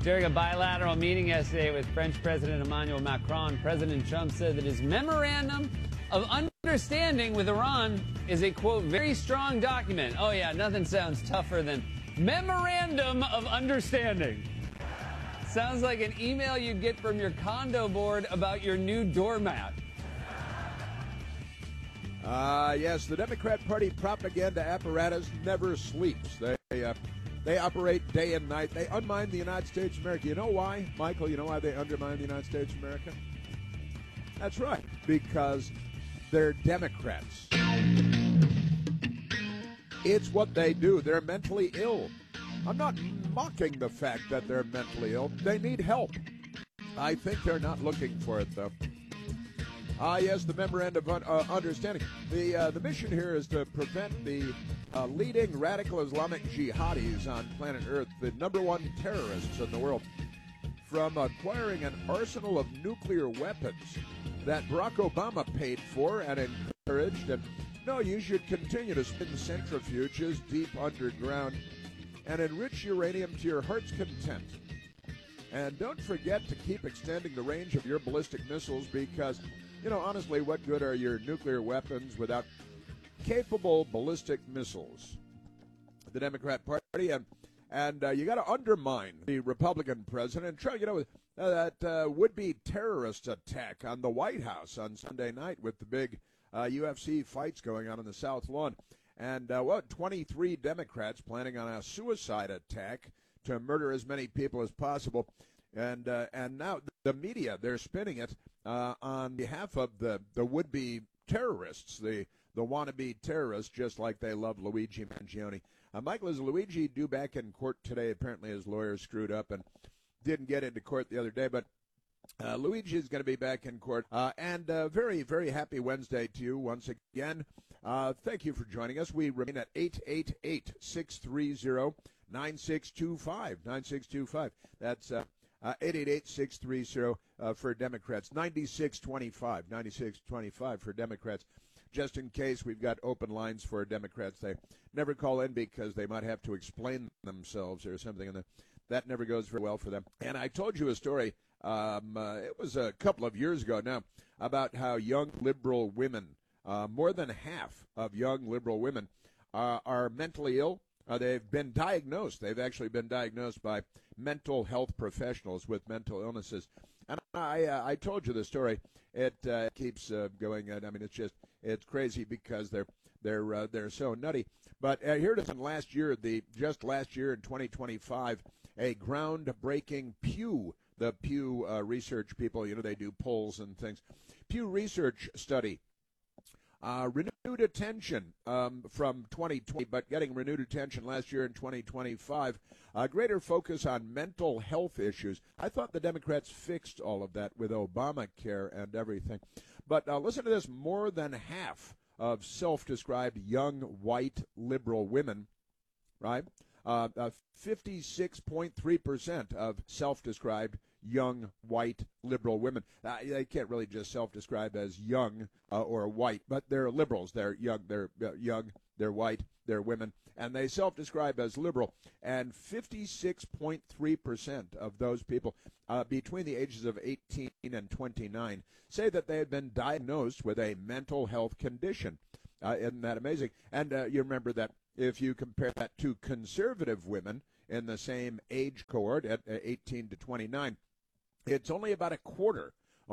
During a bilateral meeting yesterday with French President Emmanuel Macron, President Trump said that his memorandum of understanding with Iran is a, quote, very strong document. Oh, yeah, nothing sounds tougher than memorandum of understanding. Sounds like an email you'd get from your condo board about your new doormat. Yes, the Democrat Party propaganda apparatus never sleeps. They operate day and night. They undermine the United States of America. You know why, Michael? You know why they undermine the United States of America? That's right, because they're Democrats. It's what they do. They're mentally ill. I'm not mocking the fact that they're mentally ill. They need help. I think they're not looking for it, though. Yes, the memorandum of understanding. The mission here is to prevent the leading radical Islamic jihadis on planet Earth, the number one terrorists in the world, from acquiring an arsenal of nuclear weapons that Barack Obama paid for and encouraged. And no, you should continue to spin centrifuges deep underground and enrich uranium to your heart's content. And don't forget to keep extending the range of your ballistic missiles because, you know, honestly, what good are your nuclear weapons without capable ballistic missiles? The Democrat Party, and you got to undermine the Republican president. Try, you know, that would-be terrorist attack on the White House on Sunday night with the big UFC fights going on in the South Lawn. And, 23 Democrats planning on a suicide attack to murder as many people as possible. And now the media, they're spinning it on behalf of the would-be terrorists, the wannabe terrorists, just like they love Luigi Mangione. Michael, is Luigi due back in court today? Apparently his lawyer screwed up and didn't get into court the other day, but Luigi is going to be back in court. And very, very happy Wednesday to you once again. Thank you for joining us. We remain at 888-630-9625. 9625. That's 888-630 for Democrats. 9625 for Democrats. Just in case, we've got open lines for Democrats. They never call in because they might have to explain themselves or something, and that never goes very well for them. And I told you a story, it was a couple of years ago now, about how young liberal women, more than half of young liberal women are mentally ill. They've been diagnosed. They've actually been diagnosed by mental health professionals with mental illnesses. And I told you the story. It keeps going. I mean, it's crazy because they're so nutty. But here it is. Last year in 2025, a groundbreaking Pew, the Pew research people. You know, they do polls and things. Pew Research study. Renewed attention from 2020, but getting renewed attention last year in 2025. Greater focus on mental health issues. I thought the Democrats fixed all of that with Obamacare and everything. But listen to this. More than half of self-described young white liberal women, right? 56.3% of self-described young white liberal women. They can't really just self-describe as young or white, but they're liberals. They're young, they're white, they're women, and they self-describe as liberal. And 56.3% of those people between the ages of 18 and 29 say that they had been diagnosed with a mental health condition. Isn't that amazing? And you remember that if you compare that to conservative women in the same age cohort at 18 to 29, it's only about a quarter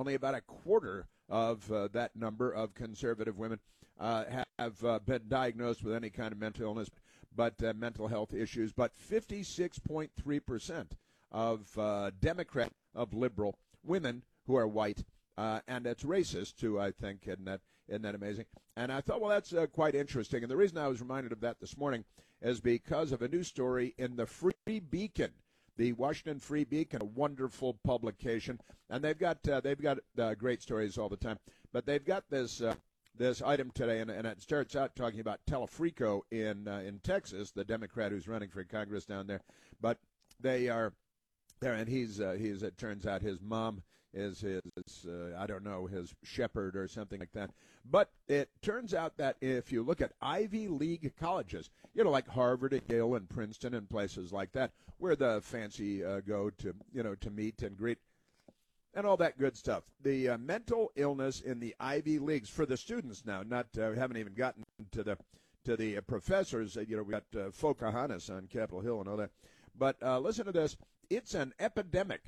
of that number of conservative women have been diagnosed with any kind of mental illness, but mental health issues. But 56.3% of Democrat, of liberal women who are white, and it's racist too, I think, isn't that amazing? And I thought, well, that's quite interesting. And the reason I was reminded of that this morning is because of a new story in the Free Beacon. The Washington Free Beacon, a wonderful publication, and they've got great stories all the time. But they've got this item today, and it starts out talking about Telefrico in Texas, the Democrat who's running for Congress down there. But they are there, and he's it turns out his mom is his I don't know, his shepherd or something like that. But it turns out that if you look at Ivy League colleges, like Harvard and Yale and Princeton and places like that, where the fancy go to to meet and greet and all that good stuff. The mental illness in the Ivy Leagues for the students now, not haven't even gotten to the professors. We got Pocahontas on Capitol Hill and all that. But listen to this. It's an epidemic.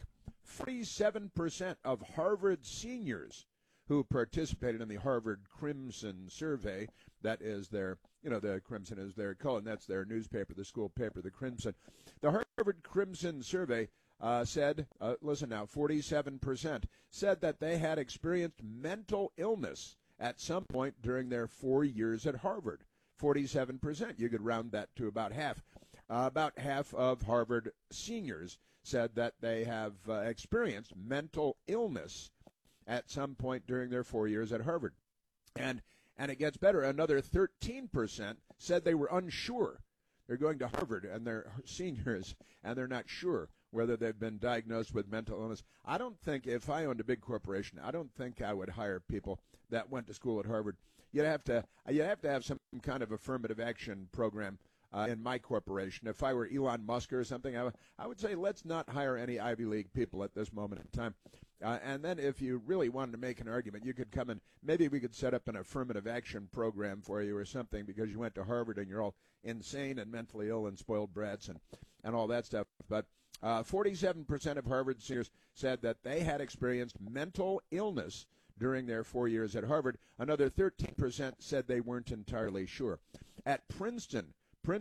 47% of Harvard seniors who participated in the Harvard Crimson Survey, that is their, the Crimson is their color, and that's their newspaper, the school paper, the Crimson. The Harvard Crimson Survey said, listen now, 47% said that they had experienced mental illness at some point during their 4 years at Harvard. 47%. You could round that to about half. About half of Harvard seniors said that they have experienced mental illness at some point during their 4 years at Harvard. And it gets better. Another 13% said they were unsure. They're going to Harvard and they're seniors and they're not sure whether they've been diagnosed with mental illness. I don't think, if I owned a big corporation, I don't think I would hire people that went to school at Harvard. You'd have to have some kind of affirmative action program in my corporation. If I were Elon Musk or something, I would say let's not hire any Ivy League people at this moment in time. And then if you really wanted to make an argument, you could come and maybe we could set up an affirmative action program for you or something because you went to Harvard and you're all insane and mentally ill and spoiled brats and all that stuff. But 47% of Harvard seniors said that they had experienced mental illness during their 4 years at Harvard. Another 13% said they weren't entirely sure. At Princeton,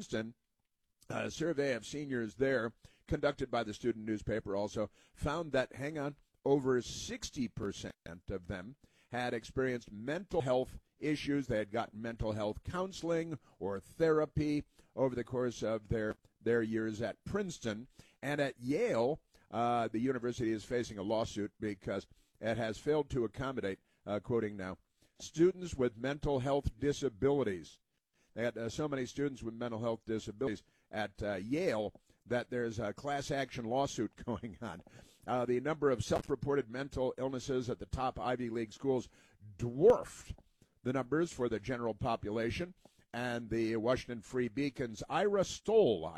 a survey of seniors there, conducted by the student newspaper also, found that, hang on, over 60% of them had experienced mental health issues. They had gotten mental health counseling or therapy over the course of their years at Princeton. And at Yale, the university is facing a lawsuit because it has failed to accommodate, quoting now, students with mental health disabilities. They had so many students with mental health disabilities at Yale that there's a class action lawsuit going on. The number of self-reported mental illnesses at the top Ivy League schools dwarfed the numbers for the general population. And the Washington Free Beacon's Ira Stoll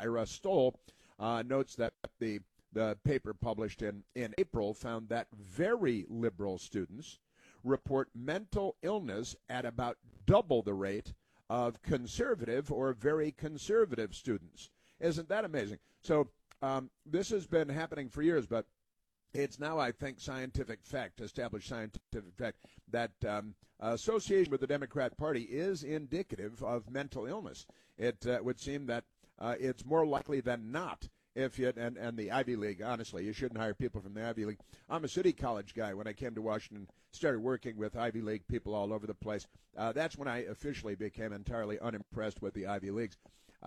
notes that the paper published in April found that very liberal students report mental illness at about double the rate of conservative or very conservative students. Isn't that amazing? So this has been happening for years, but it's now, I think, scientific fact, established scientific fact, that association with the Democrat Party is indicative of mental illness. It would seem that it's more likely than not. If you and the Ivy League, honestly, you shouldn't hire people from the Ivy League. I'm a city college guy. When I came to Washington, started working with Ivy League people all over the place. That's when I officially became entirely unimpressed with the Ivy Leagues.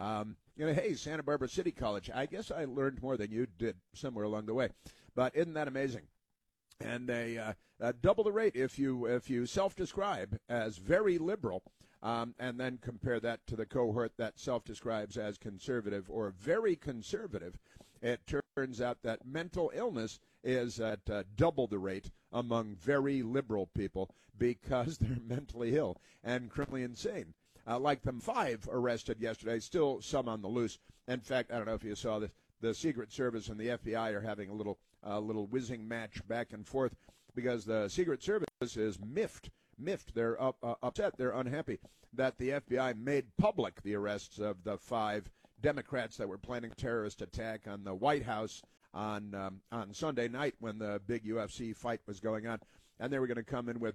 Hey, Santa Barbara City College. I guess I learned more than you did somewhere along the way. But isn't that amazing? And they double the rate if you self-describe as very liberal. And then compare that to the cohort that self-describes as conservative or very conservative. It turns out that mental illness is at double the rate among very liberal people because they're mentally ill and criminally insane. Like them 5 arrested yesterday, still some on the loose. In fact, I don't know if you saw this, the Secret Service and the FBI are having a little whizzing match back and forth because the Secret Service is miffed. They're upset. They're unhappy that the FBI made public the arrests of the 5 Democrats that were planning a terrorist attack on the White House on Sunday night when the big UFC fight was going on. And they were going to come in with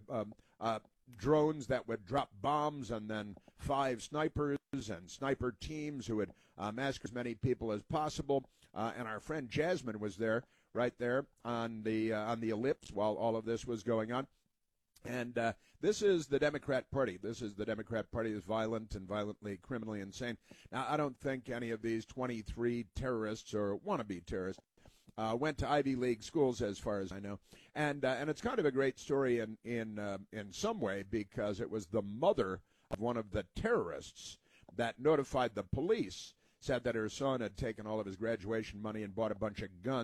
drones that would drop bombs and then 5 snipers and sniper teams who would massacre as many people as possible. And our friend Jasmine was there, right there on the ellipse while all of this was going on. And this is the Democrat Party. This is the Democrat Party is violent and violently, criminally insane. Now, I don't think any of these 23 terrorists or wannabe terrorists went to Ivy League schools, as far as I know. And it's kind of a great story in some way because it was the mother of one of the terrorists that notified the police, said that her son had taken all of his graduation money and bought a bunch of guns,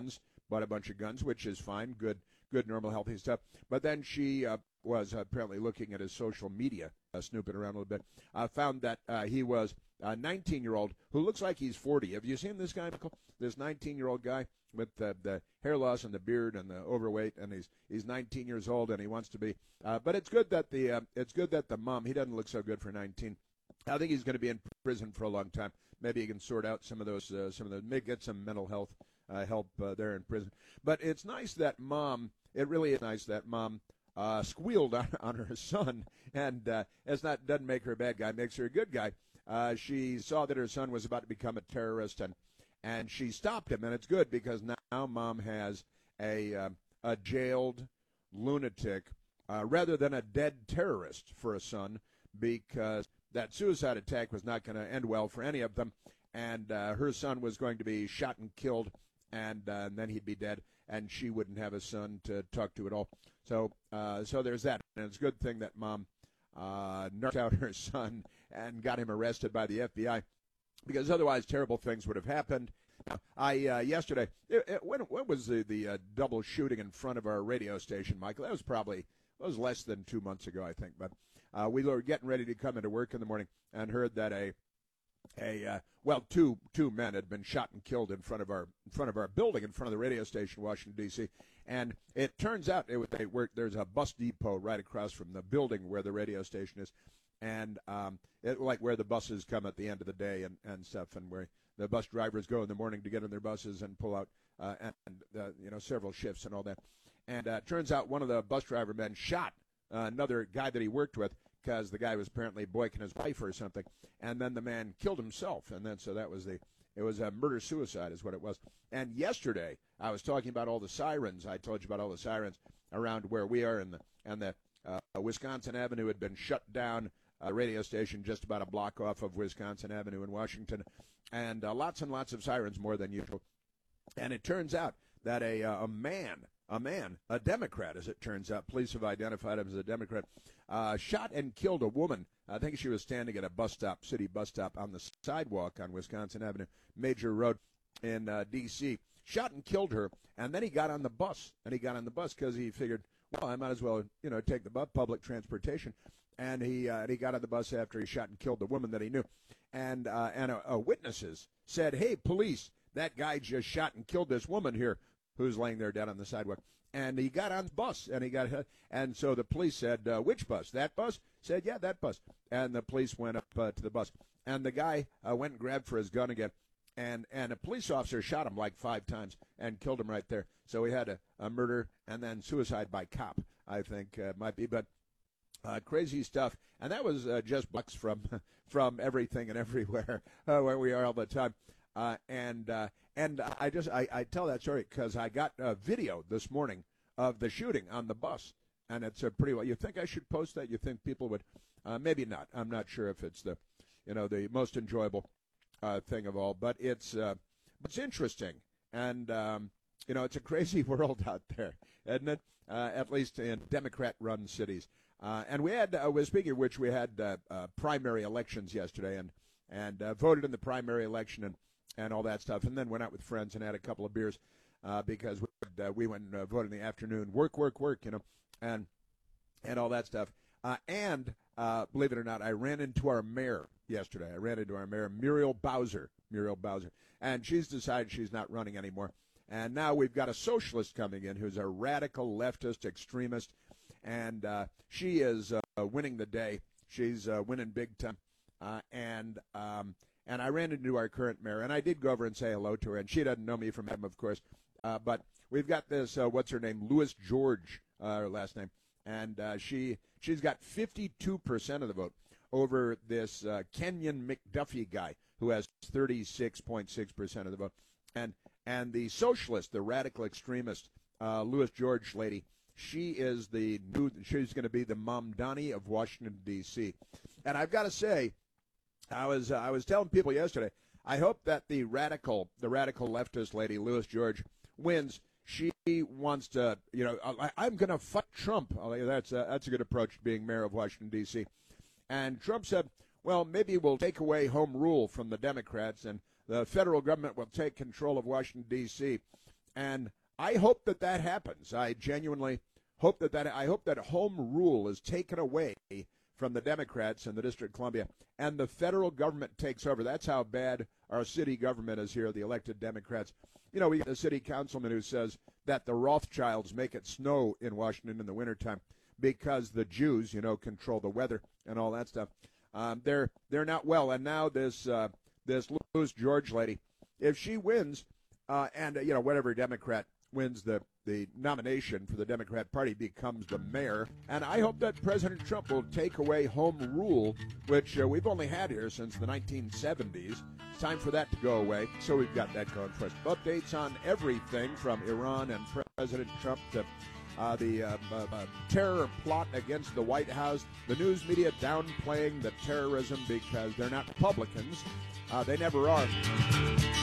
bought a bunch of guns, which is fine, good, normal, healthy stuff. But then she was apparently looking at his social media, snooping around a little bit, found that he was a 19-year-old who looks like he's 40. Have you seen this guy, Michael? This 19-year-old guy with the hair loss and the beard and the overweight, and he's 19 years old and he wants to be. But it's good that the mom. He doesn't look so good for 19. I think he's going to be in prison for a long time. Maybe he can sort out some of those, maybe get some mental health help there in prison. But it's nice that mom. It really is nice that mom squealed on her son, and doesn't make her a bad guy, makes her a good guy. She saw that her son was about to become a terrorist, and she stopped him, and it's good because now mom has a jailed lunatic rather than a dead terrorist for a son, because that suicide attack was not going to end well for any of them, and her son was going to be shot and killed, and then he'd be dead, and she wouldn't have a son to talk to at all. So there's that, and it's a good thing that mom knocked out her son and got him arrested by the FBI, because otherwise terrible things would have happened. Yesterday, when was the double shooting in front of our radio station, Michael? That was less than 2 months ago, I think. But we were getting ready to come into work in the morning and heard that two men had been shot and killed in front of our building, in front of the radio station, Washington D.C. And it turns out there's a bus depot right across from the building where the radio station is, and like where the buses come at the end of the day and stuff, and where the bus drivers go in the morning to get on their buses and pull out several shifts and all that. And it turns out one of the bus driver men shot another guy that he worked with, because the guy was apparently boycotting his wife or something, and then the man killed himself, and then so that was it was a murder-suicide is what it was. And yesterday I was talking about all the sirens. I told you about all the sirens around where we are, and the Wisconsin Avenue had been shut down, a radio station just about a block off of Wisconsin Avenue in Washington, and lots and lots of sirens, more than usual. And it turns out that a Democrat, as it turns out, police have identified him as a Democrat, shot and killed a woman. I think she was standing at a city bus stop on the sidewalk on Wisconsin Avenue, major road in D.C. Shot and killed her, and then he got on the bus. Because he figured, well, I might as well, take the public transportation. And he got on the bus after he shot and killed the woman that he knew. And witnesses said, hey, police, that guy just shot and killed this woman here who's laying there down on the sidewalk. And he got on the bus, and so the police said, which bus? That bus? Said, yeah, that bus. And the police went up to the bus. And the guy went and grabbed for his gun again. And a police officer shot him like 5 times and killed him right there. So he had a murder and then suicide by cop, I think might be. But crazy stuff. And that was just bucks from everything and everywhere where we are all the time. And I tell that story because I got a video this morning of the shooting on the bus, and it's a pretty well. You think I should post that? You think people would? Maybe not. I'm not sure if it's the most enjoyable thing of all, but it's interesting, and it's a crazy world out there, isn't it? At least in Democrat-run cities. And we had, speaking of which, we had primary elections yesterday, and voted in the primary election and all that stuff, and then went out with friends and had a couple of beers because we went and voted in the afternoon. Work, and all that stuff. And believe it or not, I ran into our mayor yesterday. Muriel Bowser. And she's decided she's not running anymore. And now we've got a socialist coming in who's a radical leftist extremist, and she is winning the day. She's winning big time. And I ran into our current mayor, and I did go over and say hello to her, and she doesn't know me from Adam, of course. But we've got this, what's her name, Louis George, her last name, and she's got 52% of the vote over this Kenyon McDuffie guy who has 36.6% of the vote. And the socialist, the radical extremist, Louis George lady, she's going to be the Mamdani of Washington, D.C. And I've got to say, I was telling people yesterday, I hope that the radical leftist lady, Louis George, wins. She wants to, I'm going to fight Trump. That's a good approach to being mayor of Washington, D.C. And Trump said, well, maybe we'll take away home rule from the Democrats and the federal government will take control of Washington, D.C. And I hope that happens. I genuinely hope I hope that home rule is taken away from the Democrats in the District of Columbia, and the federal government takes over. That's how bad our city government is here, the elected Democrats. You know, we got a city councilman who says that the Rothschilds make it snow in Washington in the wintertime because the Jews, control the weather and all that stuff. They're not well. And now this Louis George lady, if she wins, and whatever Democrat wins the nomination for the Democrat Party becomes the mayor. And I hope that President Trump will take away home rule, which we've only had here since the 1970s. It's time for that to go away. So we've got that going for us. Updates on everything from Iran and President Trump to the terror plot against the White House. The news media downplaying the terrorism because they're not Republicans. They never are.